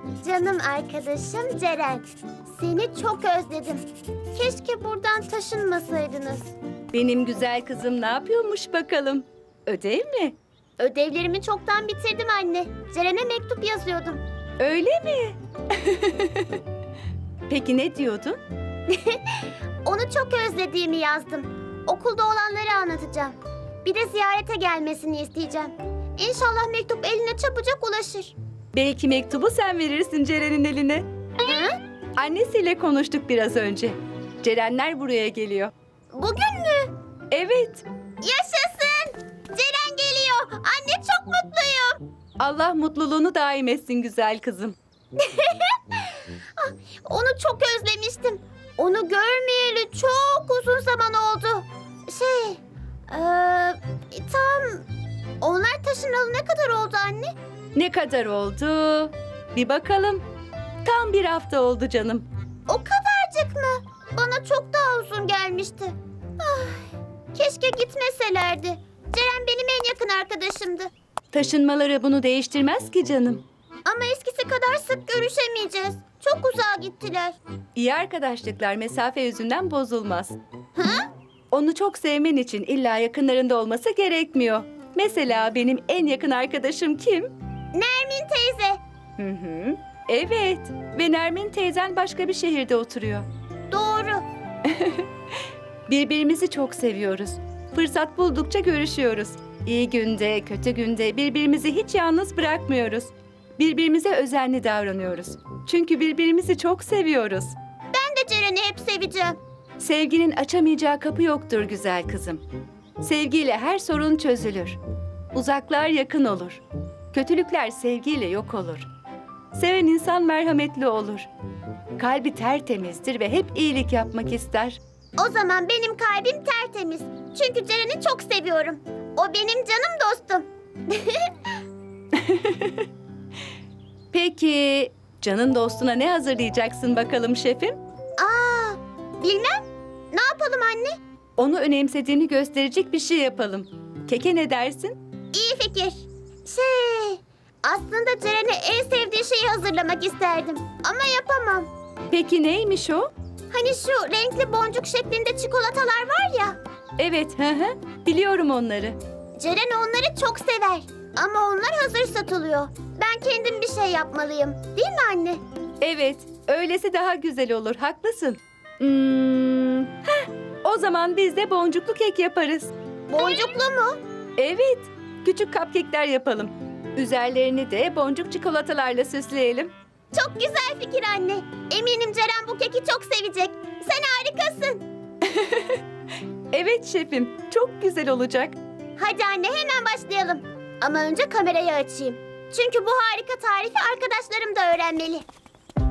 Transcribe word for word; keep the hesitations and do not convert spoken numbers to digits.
Canım arkadaşım Ceren. Seni çok özledim. Keşke buradan taşınmasaydınız. Benim güzel kızım ne yapıyormuş bakalım? Ödev mi? Ödevlerimi çoktan bitirdim anne. Ceren'e mektup yazıyordum. Öyle mi? Peki ne diyordun? Onu çok özlediğimi yazdım. Okulda olanları anlatacağım. Bir de ziyarete gelmesini isteyeceğim. İnşallah mektup eline çabucak ulaşır. Belki mektubu sen verirsin Ceren'in eline. Hı? Annesiyle konuştuk biraz önce. Cerenler buraya geliyor. Bugün mü? Evet. Yaşasın! Ceren geliyor. Anne çok mutluyum. Allah mutluluğunu daim etsin güzel kızım. Onu çok özlemiştim. Onu görmeyeli çok uzun zaman oldu. Şey, eee, tam onlar taşınalı ne kadar oldu anne? Ne kadar oldu? Bir bakalım. Tam bir hafta oldu canım. O kadarcık mı? Bana çok daha uzun gelmişti. Ah, keşke gitmeselerdi. Ceren benim en yakın arkadaşımdı. Taşınmaları bunu değiştirmez ki canım. Ama eskisi kadar sık görüşemeyeceğiz. Çok uzağa gittiler. İyi arkadaşlıklar mesafe yüzünden bozulmaz. Hı? Onu çok sevmen için illa yakınlarında olması gerekmiyor. Mesela benim en yakın arkadaşım kim? Nermin teyze. Hı hı. Evet. Ve Nermin teyzen başka bir şehirde oturuyor. Doğru. Birbirimizi çok seviyoruz. Fırsat buldukça görüşüyoruz. İyi günde, kötü günde birbirimizi hiç yalnız bırakmıyoruz. Birbirimize özenli davranıyoruz. Çünkü birbirimizi çok seviyoruz. Ben de Ceren'i hep seveceğim. Sevginin açamayacağı kapı yoktur güzel kızım. Sevgiyle her sorun çözülür. Uzaklar yakın olur. Kötülükler sevgiyle yok olur. Seven insan merhametli olur. Kalbi tertemizdir ve hep iyilik yapmak ister. O zaman benim kalbim tertemiz. Çünkü Ceren'i çok seviyorum. O benim canım dostum. Peki, canın dostuna ne hazırlayacaksın bakalım şefim? Aa, bilmem. Ne yapalım anne? Onu önemsediğini gösterecek bir şey yapalım. Keke ne dersin? İyi fikir. Şey, aslında Ceren'e en sevdiği şeyi hazırlamak isterdim. Ama yapamam. Peki neymiş o? Hani şu renkli boncuk şeklinde çikolatalar var ya. Evet, hı hı. Biliyorum onları. Ceren onları çok sever. Ama onlar hazır satılıyor. Ben kendim bir şey yapmalıyım. Değil mi anne? Evet, öylesi daha güzel olur. Haklısın. Hmm, heh, o zaman biz de boncuklu kek yaparız. Boncuklu mu? Evet, küçük cupcake'ler yapalım. Üzerlerini de boncuk çikolatalarla süsleyelim. Çok güzel fikir anne. Eminim Ceren bu keki çok sevecek. Sen harikasın. Evet şefim, çok güzel olacak. Hadi anne hemen başlayalım. Ama önce kamerayı açayım. Çünkü bu harika tarifi arkadaşlarım da öğrenmeli.